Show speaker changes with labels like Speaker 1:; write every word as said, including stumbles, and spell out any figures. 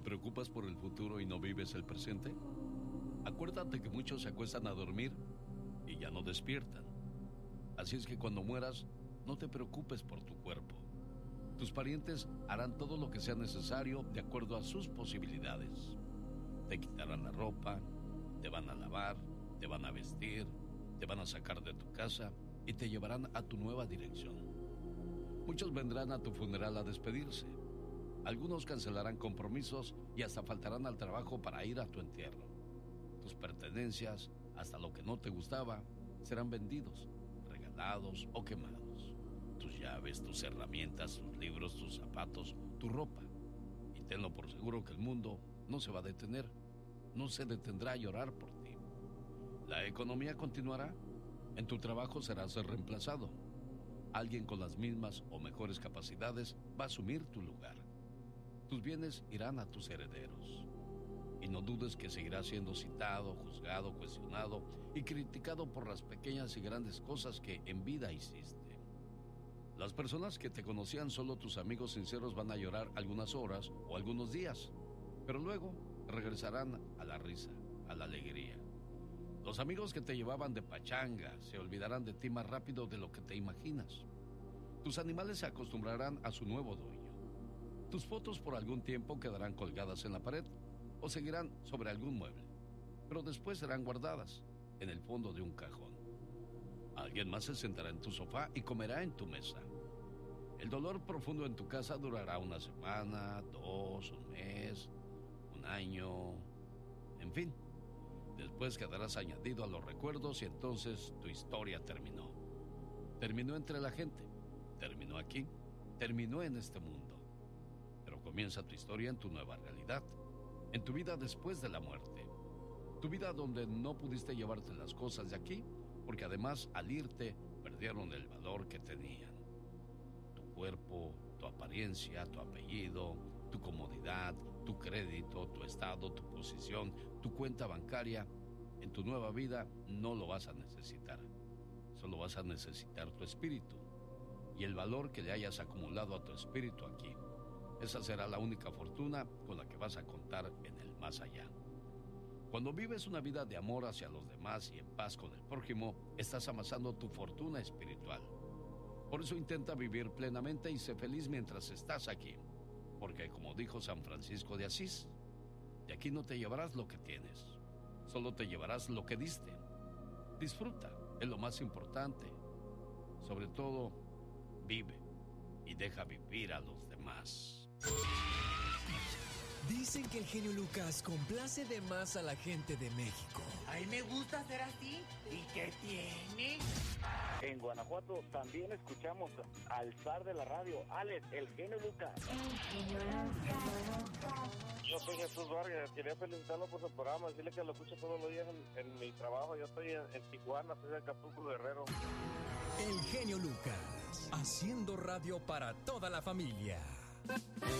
Speaker 1: preocupas por el futuro y no vives el presente? Acuérdate que muchos se acuestan a dormir y ya no despiertan. Así es que cuando mueras, no te preocupes por tu cuerpo. Tus parientes harán todo lo que sea necesario de acuerdo a sus posibilidades. Te quitarán la ropa, te van a lavar, te van a vestir, te van a sacar de tu casa y te llevarán a tu nueva dirección. Muchos vendrán a tu funeral a despedirse. Algunos cancelarán compromisos y hasta faltarán al trabajo para ir a tu entierro. Tus pertenencias, hasta lo que no te gustaba, serán vendidos, regalados o quemados. Tus llaves, tus herramientas, tus libros, tus zapatos, tu ropa. Y tenlo por seguro que el mundo no se va a detener, no se detendrá a llorar por ti. La economía continuará, en tu trabajo serás reemplazado. Alguien con las mismas o mejores capacidades va a asumir tu lugar. Tus bienes irán a tus herederos. Y no dudes que seguirás siendo citado, juzgado, cuestionado y criticado por las pequeñas y grandes cosas que en vida hiciste. Las personas que te conocían solo tus amigos sinceros van a llorar algunas horas o algunos días, pero luego regresarán a la risa, a la alegría. Los amigos que te llevaban de pachanga se olvidarán de ti más rápido de lo que te imaginas. Tus animales se acostumbrarán a su nuevo dueño. Tus fotos por algún tiempo quedarán colgadas en la pared o seguirán sobre algún mueble, pero después serán guardadas en el fondo de un cajón. Alguien más se sentará en tu sofá y comerá en tu mesa. El dolor profundo en tu casa durará una semana, dos, un mes, un año, en fin. Después quedarás añadido a los recuerdos y entonces tu historia terminó. Terminó entre la gente, terminó aquí, terminó en este mundo. Pero comienza tu historia en tu nueva realidad, en tu vida después de la muerte. Tu vida donde no pudiste llevarte las cosas de aquí, porque además al irte perdieron el valor que tenían. Tu cuerpo, tu apariencia, tu apellido, tu comodidad, tu crédito, tu estado, tu posición, tu cuenta bancaria. En tu nueva vida no lo vas a necesitar. Solo vas a necesitar tu espíritu y el valor que le hayas acumulado a tu espíritu aquí. Esa será la única fortuna con la que vas a contar en el más allá. Cuando vives una vida de amor hacia los demás y en paz con el prójimo, estás amasando tu fortuna espiritual. Por eso intenta vivir plenamente y sé feliz mientras estás aquí. Porque como dijo San Francisco de Asís, de aquí no te llevarás lo que tienes, solo te llevarás lo que diste. Disfruta, es lo más importante. Sobre todo, vive y deja vivir a los demás.
Speaker 2: Dicen que el genio Lucas complace de más a la gente de México.
Speaker 3: A mí me gusta ser así. ¿Y qué tiene?
Speaker 4: En Guanajuato también escuchamos al zar de la radio, Alex, el genio Lucas.
Speaker 5: El genio Lucas.
Speaker 4: Yo soy Jesús Vargas, quería felicitarlo por su programa, decirle que lo escucho todos los días en, en mi trabajo. Yo estoy en, en Tijuana, estoy en Acapulco, Guerrero.
Speaker 2: El genio Lucas, haciendo radio para toda la familia.